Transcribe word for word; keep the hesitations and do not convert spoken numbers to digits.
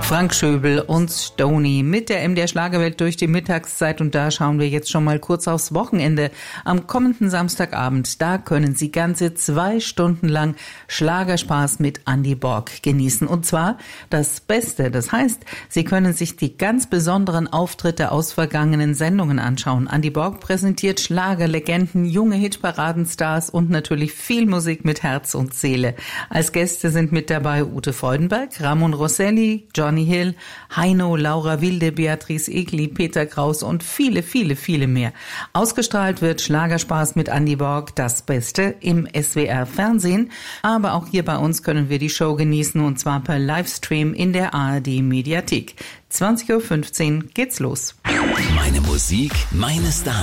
Frank Schöbel und Stony mit der M D R Schlagerwelt durch die Mittagszeit, und da schauen wir jetzt schon mal kurz aufs Wochenende. Am kommenden Samstagabend, da können Sie ganze zwei Stunden lang Schlagerspaß mit Andy Borg genießen, und zwar das Beste. Das heißt, Sie können sich die ganz besonderen Auftritte aus vergangenen Sendungen anschauen. Andy Borg präsentiert Schlagerlegenden, junge Hitparadenstars und natürlich viel Musik mit Herz und Seele. Als Gäste sind mit dabei Ute Freudenberg, Ramon Rosselli, Johnny Hill, Heino, Laura Wilde, Beatrice Egli, Peter Kraus und viele, viele, viele mehr. Ausgestrahlt wird Schlagerspaß mit Andy Borg, das Beste, im S W R Fernsehen. Aber auch hier bei uns können wir die Show genießen, und zwar per Livestream in der A R D Mediathek. zwanzig Uhr fünfzehn geht's los. Meine Musik, meine Stars.